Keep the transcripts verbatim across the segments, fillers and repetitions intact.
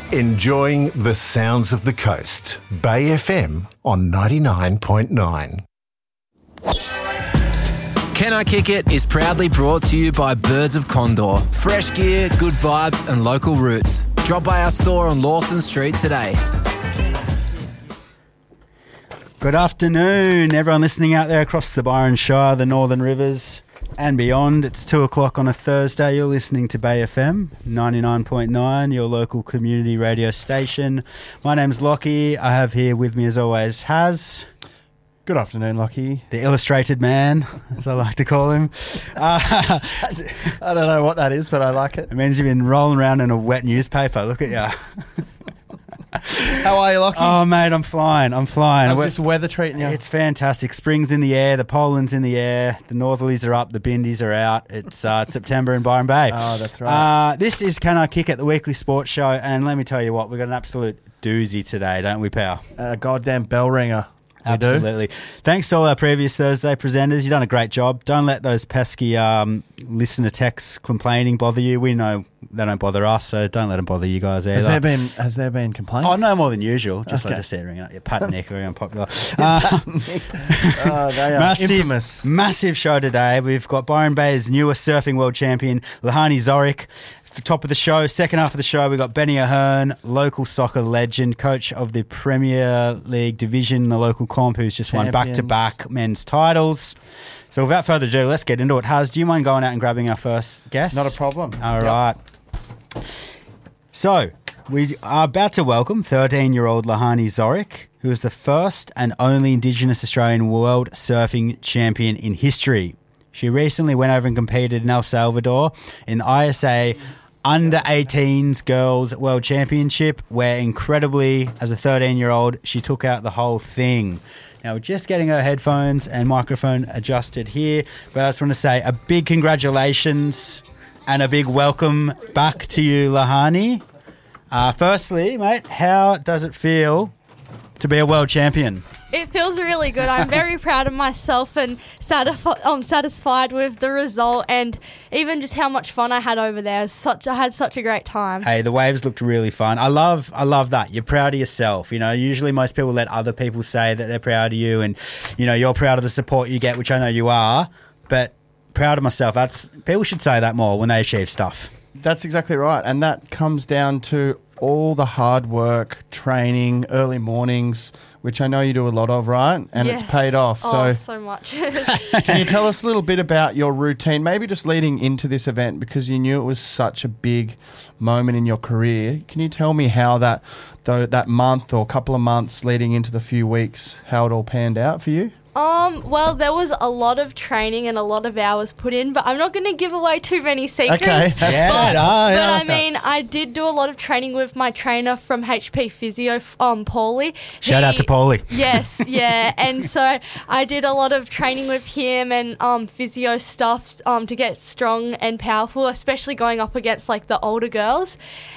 Enjoying the sounds of the coast. Bay F M on ninety-nine point nine. Can I Kick It is proudly brought to you by Birds of Condor. Fresh gear, good vibes and local roots. Drop by our store on Lawson Street today. Good afternoon, everyone listening out there across the Byron Shire, the Northern Rivers and beyond. It's two o'clock on a Thursday. You're listening to Bay F M ninety-nine point nine, your local community radio station. My name's Lockie. I have here with me, as always, Haz. Good afternoon, Lockie. The illustrated man, as I like to call him. Uh, I don't know what that is, but I like it. It means you've been rolling around in a wet newspaper. Look at you. How are you, Lockie? Oh, mate, I'm flying. I'm flying. How's We're, this weather treating you? It's fantastic. Spring's in the air. The pollen's in the air. The northerlies are up. The bindies are out. It's, uh, it's September in Byron Bay. Oh, that's right. Uh, this is Can I Kick It, the weekly sports show. And let me tell you what, we've got an absolute doozy today, don't we, pal? A goddamn bell ringer. We Absolutely. do. Thanks to all our previous Thursday presenters. You've done a great job. Don't let those pesky um, listener texts complaining bother you. We know they don't bother us, so don't let them bother you guys either. Has there been Has there been complaints? Oh, no more than usual. Just Okay. like I said, ringing up. Yeah, Pat and Nick are very unpopular. Uh, Oh, they are massive, infamous. massive show today. We've got Byron Bay's newest surfing world champion, Lahani Zorik. For top of the show, second half of the show, we've got Benny Ahern, local soccer legend, coach of the Premier League division, the local comp, who's just won Champions. back-to-back men's titles. So without further ado, let's get into it. Haz, do you mind going out and grabbing our first guest? Not a problem. All Yep. right. So, we are about to welcome thirteen-year-old Lahani Zorik, who is the first and only Indigenous Australian world surfing champion in history. She recently went over and competed in El Salvador in the I S A Under eighteens Girls World Championship, where incredibly, as a thirteen-year-old, she took out the whole thing. Now, we're just getting her headphones and microphone adjusted here, but I just want to say a big congratulations and a big welcome back to you, Lahani. Uh, firstly, mate, how does it feel to be a world champion? It feels really good. I'm very proud of myself and satisfi- I'm satisfied with the result and even just how much fun I had over there. It was such I had such a great time. Hey, the waves looked really fun. I love I love that. You're proud of yourself. You know, usually most people let other people say that they're proud of you and, you know, you're proud of the support you get, which I know you are, but proud of myself. That's people should say that more when they achieve stuff. That's exactly right. And that comes down to all the hard work, training, early mornings, which I know you do a lot of, right? And Yes. it's paid off. Oh, So so much. can you tell us a little bit about your routine, maybe just leading into this event, because you knew it was such a big moment in your career. Can you tell me how that though that month or couple of months leading into the few weeks, how it all panned out for you? Um, well, there was a lot of training and a lot of hours put in, but I'm not going to give away too many secrets. Okay, that's Yeah, but, no, I but I like that. mean, I did do a lot of training with my trainer from H P Physio, um, Paulie. Shout out to Paulie. Yes, yeah, and so I did a lot of training with him and um, physio stuff um, to get strong and powerful, especially going up against like the older girls.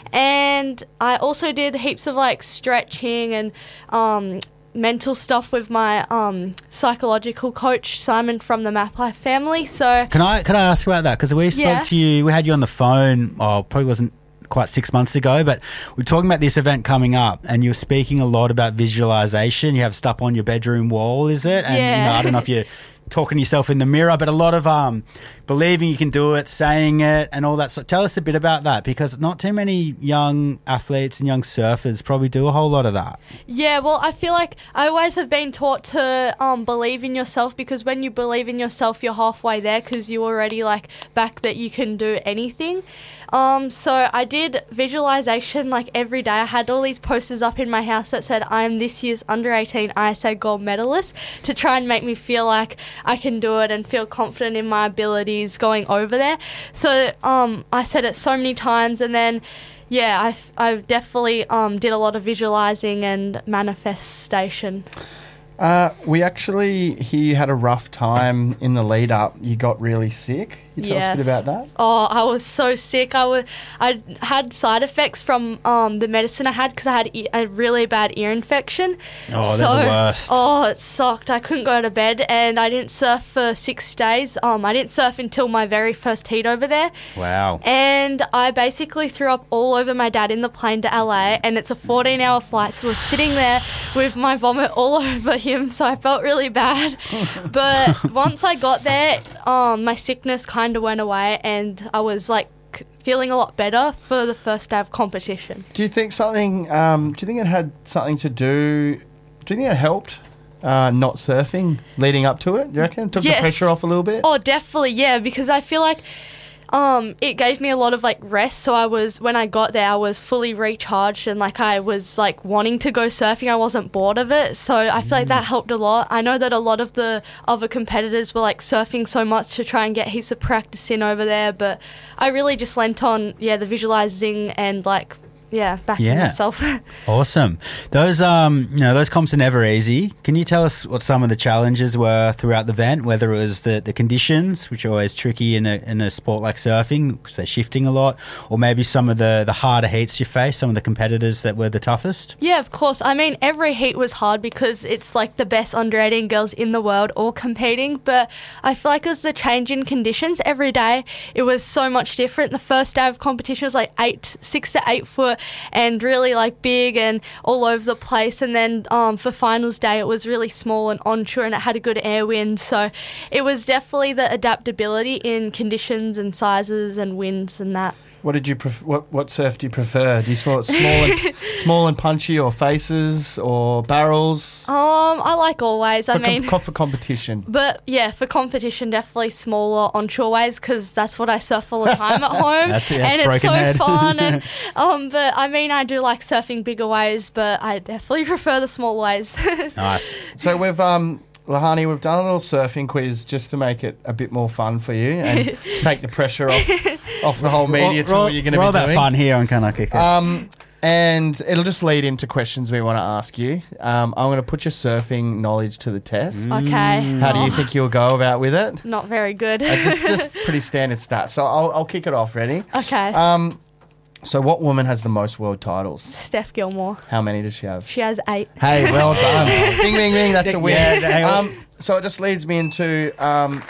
And I also did heaps of like stretching and um, mental stuff with my um, psychological coach Simon from the Map Life family. So Can I can I ask about that? Because we spoke Yeah. to you, we had you on the phone, oh, probably wasn't quite six months ago, but we're talking about this event coming up and you're speaking a lot about visualization. You have stuff on your bedroom wall, is it? And Yeah. you know, I don't know if you're talking to yourself in the mirror, but a lot of um, believing you can do it, saying it and all that. So tell us a bit about that, because not too many young athletes and young surfers probably do a whole lot of that. yeah, well, I feel like I always have been taught to um, believe in yourself, because when you believe in yourself, you're halfway there because you already like back that you can do anything. Um, so I did visualization like every day. I had all these posters up in my house that said I am this year's under eighteen I S A gold medalist, to try and make me feel like I can do it and feel confident in my abilities going over there. So um, I said it so many times, and then yeah, I, I definitely um, did a lot of visualizing and manifestation. Uh, we actually, he had a rough time in the lead up. You got really sick. You tell us a bit Yes. about that. Oh, I was so sick. I was, I had side effects from um, the medicine I had because I had e- a really bad ear infection. Oh, they're the worst. Oh, it sucked. I couldn't go to bed, and I didn't surf for six days. Um, I didn't surf until my very first heat over there, Wow. and I basically threw up all over my dad in the plane to L A. And it's a fourteen-hour flight, so I was sitting there with my vomit all over him. So I felt really bad. But once I got there, um, my sickness kind of went away, and I was like feeling a lot better for the first day of competition. Do you think something? Um, do you think it had something to do? Do you think it helped uh, not surfing leading up to it? Do you reckon it took Yes. the pressure off a little bit? Oh, definitely, yeah, because I feel like um, it gave me a lot of like rest. So I was, when I got there, I was fully recharged, and like I was like wanting to go surfing. I wasn't bored of it. So I feel like that helped a lot. I know that a lot of the other competitors were like surfing so much to try and get heaps of practice in over there, but I really just lent on, yeah, the visualizing and like, yeah, backing Yeah. myself. Awesome. Those um, you know, those comps are never easy. Can you tell us what some of the challenges were throughout the event? Whether it was the, the conditions, which are always tricky in a in a sport like surfing because they're shifting a lot, or maybe some of the the harder heats you face, some of the competitors that were the toughest. Yeah, of course. I mean, every heat was hard because it's like the best under eighteen girls in the world all competing. But I feel like it was the change in conditions every day. It was so much different. The first day of competition was like eight, six to eight foot and really like big and all over the place. And then um, for finals day, it was really small and onshore, and it had a good air wind. So it was definitely the adaptability in conditions and sizes and winds and that. What did you pref- what what surf do you prefer? Do you want small and small and punchy, or faces, or barrels? Um, I like all ways. I for, mean, com- for competition. but yeah, for competition, definitely smaller onshore waves because that's what I surf all the time at home, That's- that's and it's so broken head. fun. And um, but I mean, I do like surfing bigger waves, but I definitely prefer the small waves. Nice. So we've um. Lahani, we've done a little surfing quiz just to make it a bit more fun for you and take the pressure off off the whole media We're all- tour you're going to we're be all about doing. fun here on Can I Kick It? Um, and it'll just lead into questions we want to ask you. Um, I'm going to put your surfing knowledge to the test. Okay. How do you Oh, think you'll go about with it? Not very good. It's just pretty standard stats. So I'll, I'll kick it off. Ready? Okay. Um, so what woman has the most world titles? Steph Gilmore. How many does she have? She has eight. Hey, well done. Bing, bing, bing. That's a win. Yeah, hang on. Um, so it just leads me into um,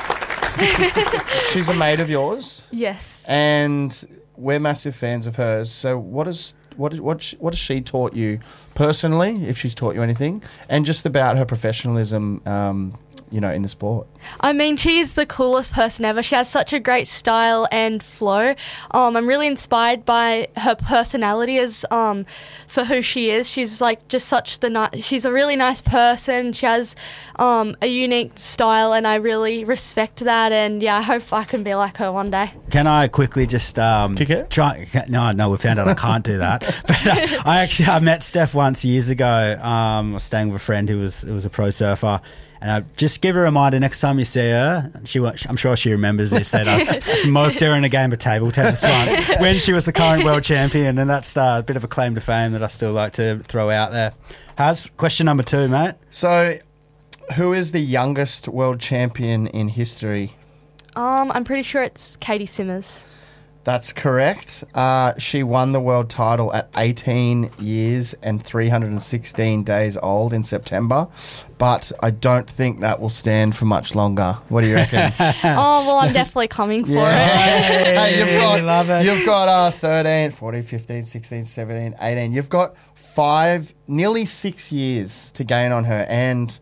she's a mate of yours, Yes. and we're massive fans of hers. So what is what is what sh- what has she taught you personally, if she's taught you anything, and just about her professionalism, um, you know, in the sport? I mean, she is the coolest person ever. She has such a great style and flow. Um, I'm really inspired by her personality as um, for who she is. She's like just such the ni- she's a really nice person. She has um, a unique style, and I really respect that. And yeah, I hope I can be like her one day. Can I quickly just um, Kick it? Try, no, no, we found out I can't do that. But uh, I actually I met Steph once years ago. Um, I was staying with a friend who was who was a pro surfer. And I just give her a reminder next time you see her. She, wa- I'm sure she remembers this. That I smoked her in a game of table tennis once when she was the current world champion, and that's uh, a bit of a claim to fame that I still like to throw out there. Haz, question number two, mate. So, who is the youngest world champion in history? Um, I'm pretty sure it's Katie Simmers. That's correct. Uh, she won the world title at eighteen years and three hundred sixteen days old in September, but I don't think that will stand for much longer. What do you reckon? Oh, well, I'm definitely coming for it. Hey, you've got, love it. You've got uh, thirteen, fourteen, fifteen, sixteen, seventeen, eighteen. You've got five, nearly six years to gain on her. And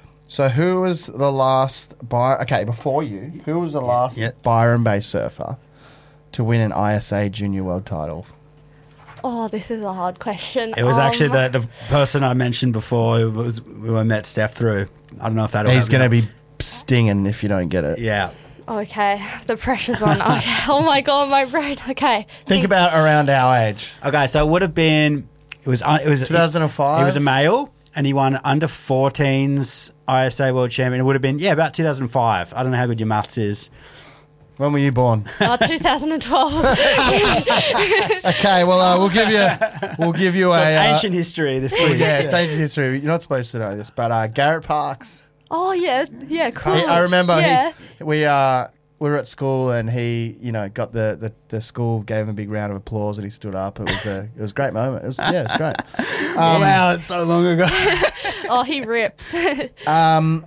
so who was the last... By- okay, before you, who was the last Yeah. Byron Bay surfer to win an I S A junior world title? Oh, this is a hard question. It was Um, actually the, the person I mentioned before who was who I met Steph through. I don't know if that'll He's help you. going to be stinging if you don't get it. Yeah. Okay, the pressure's on. Okay. Oh my god, my brain. Okay. Think about around our age. Okay, so it would have been it was uh, it was two thousand five? He was a male and he won under fourteens I S A world champion. It would have been yeah about two thousand five. I don't know how good your maths is. When were you born? Uh, twenty twelve. Okay, well, uh, we'll give you, we'll give you So a it's uh, ancient history. This quiz. yeah, it's ancient history. You're not supposed to know this, but uh, Garrett Parks. Oh yeah, yeah, cool. I, I remember Yeah. he, we uh, we were at school and he, you know, got the, the, the school gave him a big round of applause and he stood up. It was a it was a great moment. It was yeah, it was great. Um, wow, it's so long ago. Oh, he rips. Um,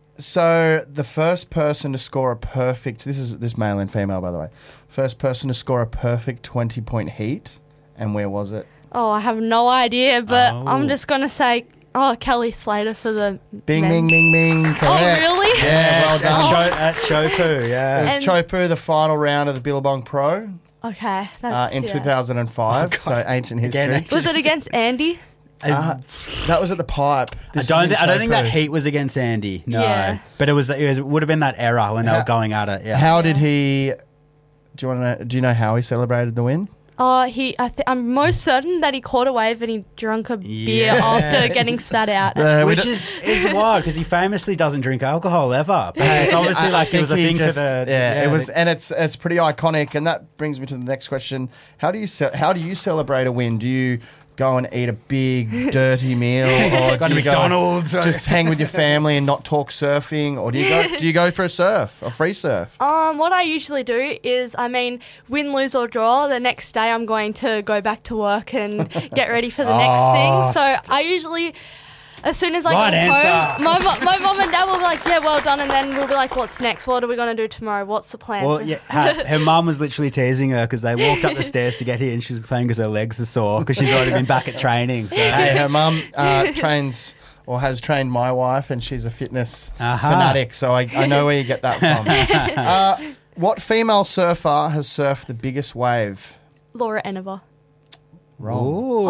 so the first person to score a perfect this is this male and female, by the way. First person to score a perfect twenty point heat, and where was it? Oh, I have no idea, but Oh. I'm just gonna say, oh, Kelly Slater for the Bing, men. bing, bing, bing. Correct. Oh, really? Yeah, well At, done. Cho- at Chopu, yeah. It was And- Chopu, the final round of the Billabong Pro Okay, that's uh, in yeah. two thousand five. Oh, so God. ancient history. Again, Was it against Andy? Uh, that was at the pipe. I This don't. is in Th- I don't think that Chopu. heat was against Andy. No, Yeah. but it was. It was. It would have been that era when they How- were going at it. Yeah. How did he? Do you want to know? Do you know how he celebrated the win? Oh, he. I th- I'm most certain that he caught a wave and he drank a beer Yes. after getting spat out. Uh, we Which don't- is is wild because he famously doesn't drink alcohol ever. But it's obviously I- I like it was a think thing he just- for the. yeah, it was, the- and it's it's pretty iconic. And that brings me to the next question: How do you ce- how do you celebrate a win? Do you go and eat a big dirty meal, or Go do to you go McDonald's, or- just hang with your family and not talk surfing, or do you go do you go for a surf, a free surf? Um, what I usually do is, I mean, win, lose or draw. The next day, I'm going to go back to work and get ready for the Oh, next thing. So I usually, as soon as I Right get answer. home, my mo- my mom and dad will be like, "Yeah, well done," and then we'll be like, "What's next? What are we gonna do tomorrow? What's the plan?" Well, yeah, her, her mum was literally teasing her because they walked up the stairs to get here and she was playing because her legs are sore because she's already been back at training. So. Hey, her mum uh, trains or has trained my wife, and she's a fitness Aha. fanatic, so I, I know where you get that from. uh, what female surfer has surfed the biggest wave? Laura Enever. Wrong.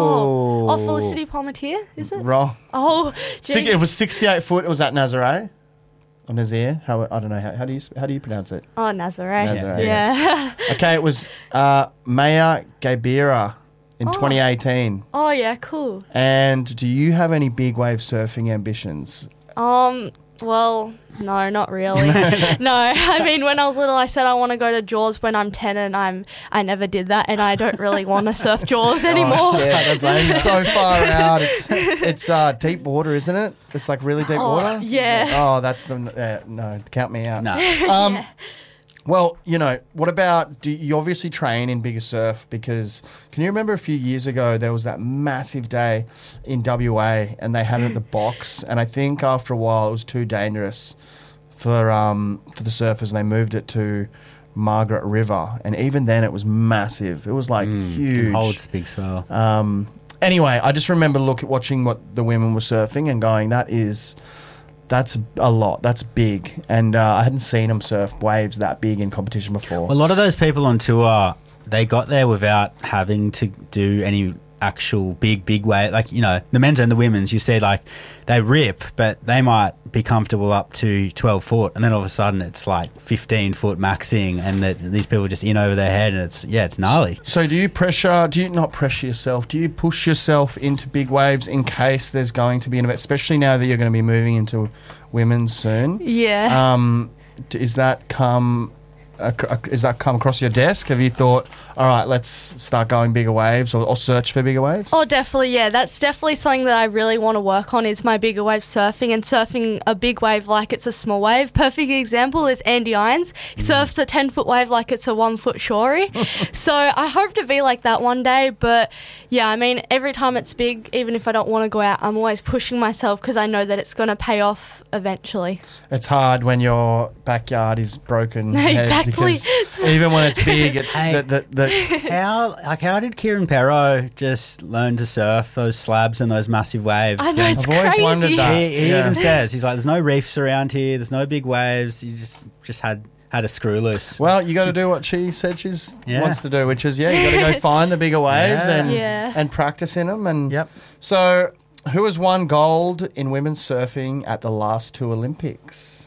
Oh, oh, Felicity Palmetier, is it? Wrong. Oh, Six, gee. it was sixty-eight foot. It was at Nazare. Or Nazir. How I don't know how, how do you how do you pronounce it? oh, Nazare. Nazare, Yeah. Okay, it was uh, Maya Gabeira in Oh. twenty eighteen. Oh, yeah, cool. And do you have any big wave surfing ambitions? Um, well, no, not really. No, I mean, when I was little, I said I want to go to Jaws when I'm ten, and I'm I never did that, and I don't really want to surf Jaws anymore. Oh, it's so far out. It's it's uh, deep water, isn't it? It's like really deep Oh, water. yeah. Oh, that's the uh, no. Count me out. No. Um, Well, you know, what about, do you obviously train in bigger surf because, can you remember a few years ago there was that massive day in W A and they had it at the box, and I think after a while it was too dangerous for um for the surfers and they moved it to Margaret River, and even then it was massive. It was like huge. Holds big swell. Um, anyway, I just remember look at watching what the women were surfing and going, that is... That's a lot. That's big. And uh, I hadn't seen them surf waves that big in competition before. A lot of those people on tour, they got there without having to do any actual big, big wave. Like, you know, the men's and the women's, you see, like, they rip, but they might be comfortable up to twelve foot. And then all of a sudden it's like fifteen foot maxing, and that these people are just in over their head. And it's, yeah, it's gnarly. So do you pressure, do you not pressure yourself? Do you push yourself into big waves in case there's going to be an event, especially now that you're going to be moving into women's soon? Yeah. Um, d- is that come... ac- ac- Is that come across your desk? Have you thought, all right, let's start going bigger waves or, or search for bigger waves? Oh, definitely, yeah. That's definitely something that I really want to work on is my bigger wave surfing, and surfing a big wave like it's a small wave. Perfect example is Andy Irons. He surfs a ten-foot wave like it's a one-foot shory. So I hope to be like that one day, but yeah, I mean, every time it's big, even if I don't want to go out, I'm always pushing myself because I know that it's going to pay off eventually. It's hard when your backyard is broken. head Exactly. because even when it's big, it's Hey. the, the, the How like how did Kieran Perro just learn to surf those slabs and those massive waves? I know, it's I've always crazy. wondered that. He, he Yeah. even says, he's like, there's no reefs around here, there's no big waves. You just just had had a screw loose. Well, you got to do what she said she Yeah. wants to do, which is yeah, you got to go find the bigger waves Yeah. and Yeah. and practice in them. And Yep. so, who has won gold in women's surfing at the last two Olympics?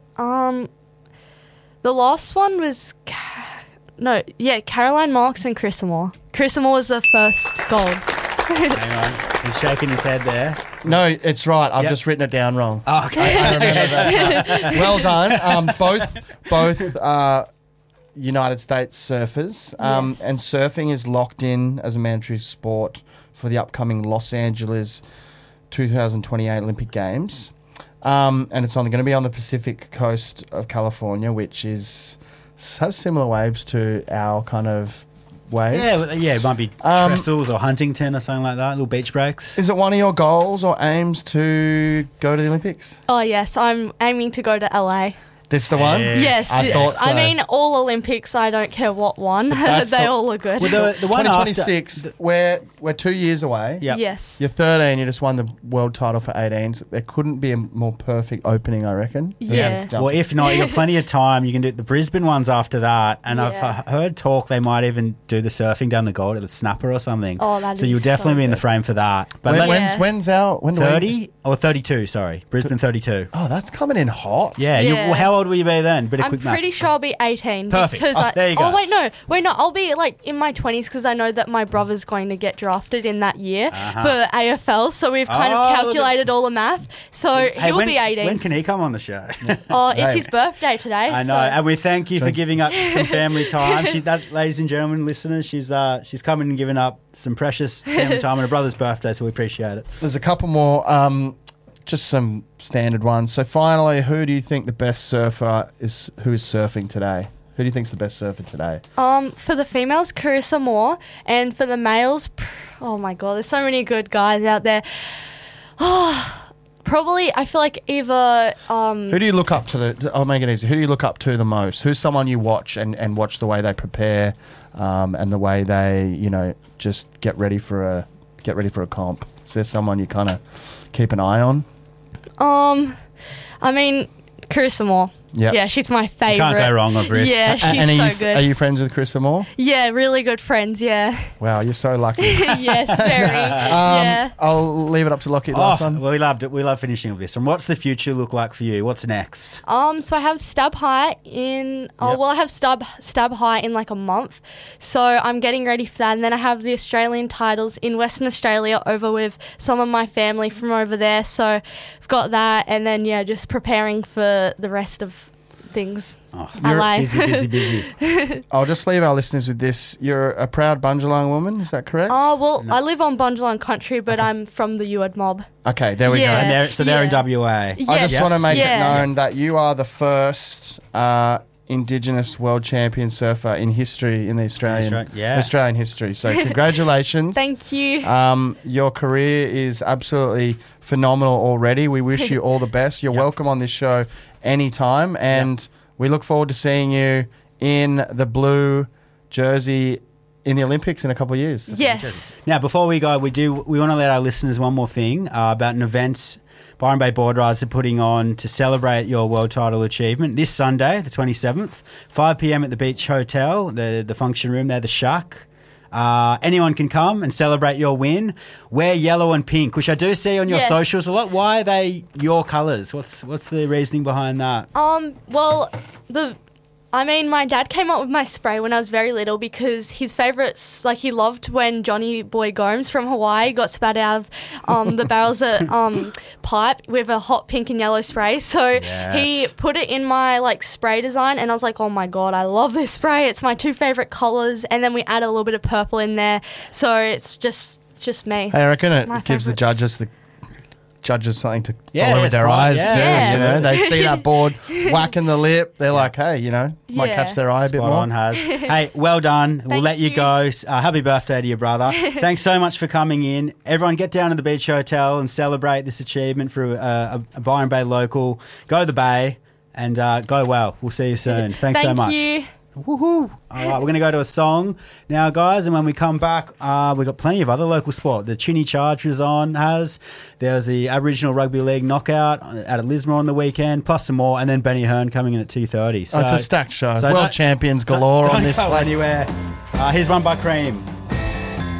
Um, the last one was, Ca- no, yeah, Caroline Marks and Chris Amore. Chris Amore was the first gold. Hang on. He's shaking his head there. No, it's right. I've Yep. just written it down wrong. Oh, okay. I remember that. Well done. Um, both both uh, United States surfers, um, Yes. and surfing is locked in as a mandatory sport for the upcoming Los Angeles twenty twenty-eight Olympic Games, um, and it's on going to be on the Pacific coast of California, which is has similar waves to our kind of waves. Yeah, well, yeah, it might be Um, Trestles or Huntington or something like that, little beach breaks. Is it one of your goals or aims to go to the Olympics? Oh yes, I'm aiming to go to L A. This the one? Yeah. Yes, I th- thought so. I mean all Olympics. I don't care what one. They that's the- all look good. Well, the, the one twenty after, twenty-six, we're, we're two years away. Yep. Yes. You're thirteen, you just won the world title for eighteens. There couldn't be a more perfect opening, I reckon. Yeah. Jump. Well, if not, you've got plenty of time. You can do the Brisbane ones after that. And Yeah. I've uh, heard talk they might even do the surfing down the Gold at the Snapper or something. Oh, that'd So be you'll definitely so be in the good. frame for that. But When- let- when's, Yeah. when's our... When do we- thirty or thirty-two, sorry. Brisbane thirty-two. Oh, that's coming in hot. Yeah. You, Yeah. well, how old will you be then? Bit of I'm quick math. pretty sure I'll be eighteen. Perfect. Because Oh, I, there you go. Oh wait, no, wait, no. I'll be like in my twenties because I know that my brother's going to get drafted in that year Uh-huh. for A F L. So we've kind Oh, of look at- calculated all the math. So Hey, he'll when, be eighteen. When can he come on the show? Oh, it's Hey. his birthday today. I know, so- and we thank you for giving up some family time. She, that, ladies and gentlemen, listeners, she's uh, she's coming and giving up some precious family time on her brother's birthday, so we appreciate it. There's a couple more, um, just some standard ones. So finally, who do you think the best surfer is? Who is surfing today? Who do you think's the best surfer today? Um, for the females, Carissa Moore, and for the males, pr- oh my god, there's so many good guys out there. Oh, probably, I feel like either um, Who do you look up to? The I'll make it easy. Who do you look up to the most? Who's someone you watch and, and watch the way they prepare, um, and the way they you know just get ready for a get ready for a comp? Is there someone you kind of keep an eye on? um, I mean, Carissa Moore. Yep. Yeah, she's my favourite. Can't go wrong with Briss. Yeah, A- she's and are so you, good. Are you friends with Chris Moore? Yeah, really good friends, yeah. Wow, you're so lucky. Yes, very. Um, yeah. I'll leave it up to Lockie. Last Oh, one. well, we loved it. We love finishing with this one. What's the future look like for you? What's next? Um, so I have Stab High in. Oh Yep. well, I have Stab Stab High in like a month, so I'm getting ready for that. And then I have the Australian titles in Western Australia over with some of my family from over there. So I've got that, and then yeah, just preparing for the rest of things. Oh, L A. busy, busy, busy. I'll just leave our listeners with this. You're a proud Bundjalung woman, is that correct? Oh well, I live on Bundjalung country, but I'm from the U A D mob. Okay, there we Yeah. go. And they're, so they're in Yeah. W A. I Yes. just want to make Yeah. it known that you are the first uh, Indigenous world champion surfer in history in the Australian That's right, yeah. Australian history. So congratulations. Thank you. Um, your career is absolutely phenomenal already. We wish you all the best. You're Yep. welcome on this show anytime, and we look forward to seeing you in the blue jersey in the Olympics in a couple of years. Yes. Now, before we go, we do we want to let our listeners one more thing uh, about an event Byron Bay Board Riders are putting on to celebrate your world title achievement this Sunday, the twenty-seventh, five p.m. at the Beach Hotel, the the function room there, the Shack. Uh, anyone can come and celebrate your win. Wear yellow and pink, which I do see on your Yes. socials a lot. Why are they your colours? What's what's the reasoning behind that? Um, well, the, I mean, my dad came up with my spray when I was very little because his favourites, like he loved when Johnny Boy Gomes from Hawaii got spat out of um, the barrels of um, pipe with a hot pink and yellow spray. So he Yes. put it in my like spray design, and I was like, oh my god, I love this spray. It's my two favourite colours, and then we add a little bit of purple in there, so it's just it's just me. Hey, I reckon it My gives the favourites. judges the judges something to Yeah, follow yeah, with it's their bright, eyes yeah. too. Yeah. You know, they see that board whacking the lip. They're like, hey, you know, might Yeah. catch their eye a bit Spot more. on, Has. Hey, well done. We'll Thank let you, you. go. Uh, happy birthday to your brother. Thanks so much for coming in. Everyone, get down to the Beach Hotel and celebrate this achievement for uh, a, a Byron Bay local. Go to the Bay and uh, go well. We'll see you soon. Thanks Thank so much. you. Woohoo! All right, we're going to go to a song now, guys, and when we come back, uh, we've got plenty of other local sport. The Chinny Charge was on, has. There was the Aboriginal Rugby League knockout out at Lismore on the weekend, plus some more, and then Benny Hearn coming in at two thirty. So, Oh, it's a stacked show. so World don't- champions galore don't on this go one. anywhere. Uh, here's one by Cream.